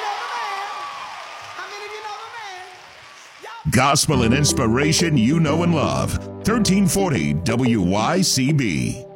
Gospel and inspiration you know and love. 1340 WYCB.